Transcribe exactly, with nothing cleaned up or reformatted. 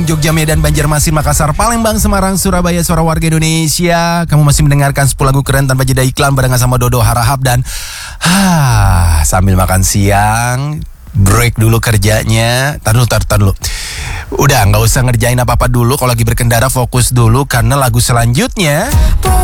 Jogja, Medan, Banjarmasin, Makassar, Palembang, Semarang, Surabaya, suara warga Indonesia. Kamu masih mendengarkan sepuluh lagu keren tanpa jeda iklan barengan sama Dodo Harahap dan ha, sambil makan siang, break dulu kerjanya. Tar dulu, tar, tar dulu. Udah, nggak usah ngerjain apa-apa dulu. Kalau lagi berkendara fokus dulu karena lagu selanjutnya